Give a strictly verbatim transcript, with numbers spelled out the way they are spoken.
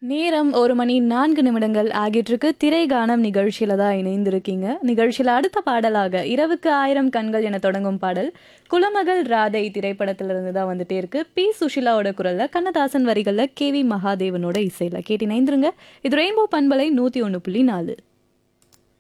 நேரம் ஒரு மணி நான்கு நிமிடங்கள் ஆகிட்டிருக்கு. திரைகானம் நிகழ்ச்சியில தான் இணைந்திருக்கீங்க. நிகழ்ச்சியில அடுத்த பாடலாக இரவுக்கு ஆயிரம் கண்கள் என தொடங்கும் பாடல் குலமகள் ராதை திரைப்படத்திலிருந்து தான் வந்துட்டே இருக்கு. பி சுஷிலாவோட குரல்ல, கண்ணதாசன் வரிகள்ல, கே வி மகாதேவனோட இசையில கேட்டு இணைந்திருங்க. இது ரெயின்போ பண்பலை நூத்தி ஒன்று புள்ளி நாலு.